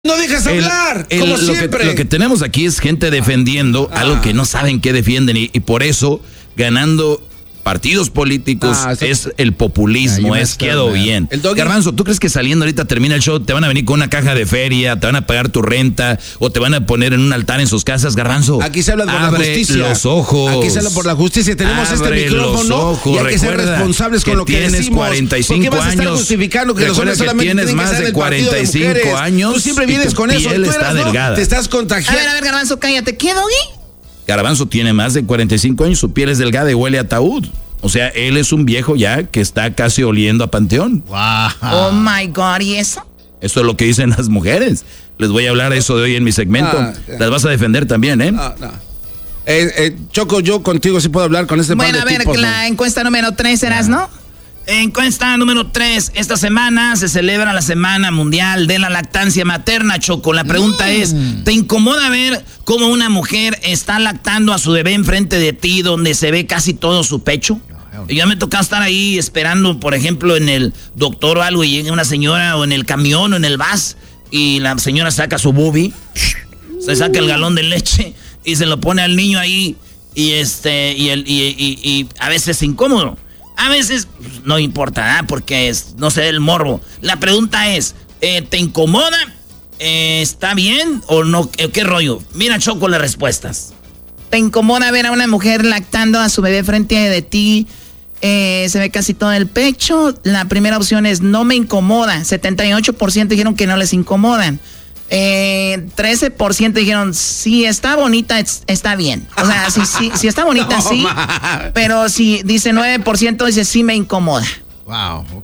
No dejas hablar, como siempre. Lo que tenemos aquí es gente defendiendo algo que no saben qué defienden y por eso ganando partidos políticos es el populismo, quedó bien. Garbanzo, ¿tú crees que saliendo ahorita termina el show, te van a venir con una caja de feria, te van a pagar tu renta o te van a poner en un altar en sus casas, Garbanzo? Aquí se habla por la justicia. Los ojos. Aquí se habla por la justicia. Tenemos este micrófono y hay que ser responsables con lo que decimos. Tienes 45 años. Estar justificando que los hombres solamente tienes más de 45 años. Tú siempre vienes con eso. Tú está delgada. Te estás contagiando. A ver, Garbanzo, cállate. ¿Qué, Doggy? Garbanzo tiene más de 45 años, su piel es delgada y huele a ataúd. O sea, él es un viejo ya que está casi oliendo a panteón. Wow. Oh my God, ¿y eso? Esto es lo que dicen las mujeres. Les voy a hablar de eso de hoy en mi segmento. Las vas a defender también, ¿eh? No. Choco, yo contigo sí puedo hablar con este par de tipos. Bueno, a ver, la encuesta número 3 serás, ¿no? Encuesta número 3. Esta semana se celebra la Semana Mundial de la Lactancia Materna, Choco. La pregunta es, ¿te incomoda ver cómo una mujer está lactando a su bebé enfrente de ti donde se ve casi todo su pecho? Y ya me toca estar ahí esperando, por ejemplo, en el doctor o algo y llega una señora o en el camión o en el bus y la señora saca su boobie, se saca el galón de leche y se lo pone al niño ahí y a veces es incómodo. A veces no importa, porque no se ve el morbo. La pregunta es, ¿te incomoda? ¿Está bien o no? ¿Qué rollo? Mira, Choco, las respuestas. ¿Te incomoda ver a una mujer lactando a su bebé frente de ti? Se ve casi todo el pecho. La primera opción es no me incomoda. 78% dijeron que no les incomodan. 13% dijeron sí, está bonita, está bien. O sea, si está bonita, no, sí. Pero si dice 9%, dice sí me incomoda. Wow, ok.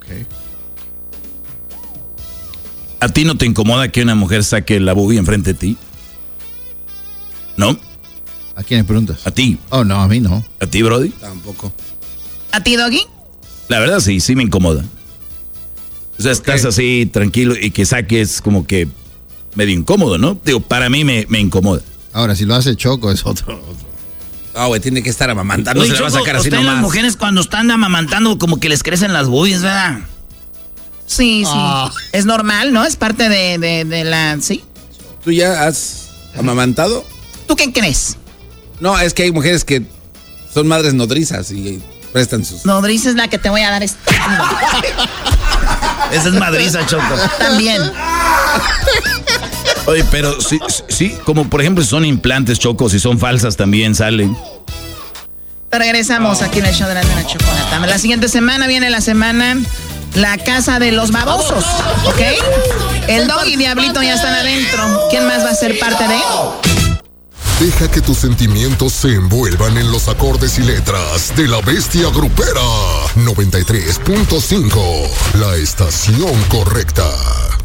¿A ti no te incomoda que una mujer saque la boobie enfrente de ti? ¿No? ¿A quién le preguntas? A ti. Oh, no, a mí no. ¿A ti, Brody? Tampoco. ¿A ti, Doggy? La verdad sí me incomoda. O sea, estás así tranquilo y que saques como que medio incómodo, ¿no? Digo, para mí me incomoda. Ahora, si lo hace Choco es otro. Ah, güey, tiene que estar amamantando. Oye, se Choco, la va a sacar así nomás. las mujeres cuando están amamantando como que les crecen las boobies, ¿verdad? Sí. Es normal, ¿no? Es parte de la... ¿Sí? ¿Tú ya has amamantado? ¿Tú qué crees? No, es que hay mujeres que son madres nodrizas y prestan sus... Nodriza es la que te voy a dar. Esa es madriza, Choco. También. Oye, pero sí, como por ejemplo si son implantes, Choco, si son falsas también salen. Regresamos aquí en el show de la Chocolata. La siguiente semana viene la casa de los babosos, ¿ok? El Dog y Diablito ya están adentro. ¿Quién más va a ser parte de él? Deja que tus sentimientos se envuelvan en los acordes y letras de La Bestia Grupera. 93.5, la estación correcta.